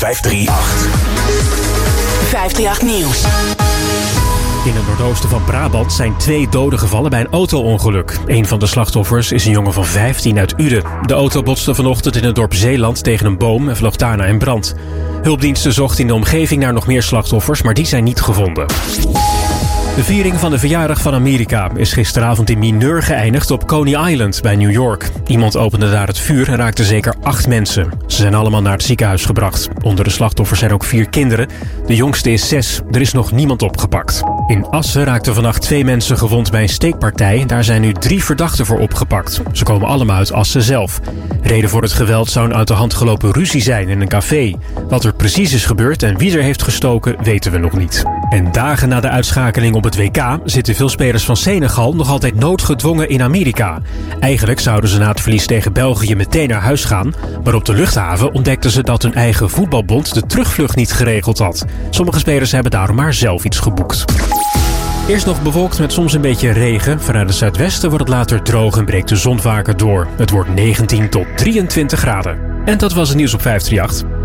538. 538 Nieuws. In het noordoosten van Brabant zijn 2 doden gevallen bij een auto-ongeluk. Een van de slachtoffers is een jongen van 15 uit Uden. De auto botste vanochtend in het dorp Zeeland tegen een boom en vloog daarna in brand. Hulpdiensten zochten in de omgeving naar nog meer slachtoffers, maar die zijn niet gevonden. De viering van de verjaardag van Amerika is gisteravond in mineur geëindigd op Coney Island bij New York. Iemand opende daar het vuur en raakte zeker 8 mensen. Ze zijn allemaal naar het ziekenhuis gebracht. Onder de slachtoffers zijn ook 4 kinderen. De jongste is 6. Er is nog niemand opgepakt. In Assen raakten vannacht 2 mensen gewond bij een steekpartij. Daar zijn nu 3 verdachten voor opgepakt. Ze komen allemaal uit Assen zelf. Reden voor het geweld zou een uit de hand gelopen ruzie zijn in een café. Wat er precies is gebeurd en wie er heeft gestoken, weten we nog niet. En dagen na de uitschakeling op het WK zitten veel spelers van Senegal nog altijd noodgedwongen in Amerika. Eigenlijk zouden ze na het verlies tegen België meteen naar huis gaan, maar op de luchthaven ontdekten ze dat hun eigen voetbalbond de terugvlucht niet geregeld had. Sommige spelers hebben daarom maar zelf iets geboekt. Eerst nog bewolkt met soms een beetje regen. Vanuit het zuidwesten wordt het later droog en breekt de zon vaker door. Het wordt 19 tot 23 graden. En dat was het nieuws op 538.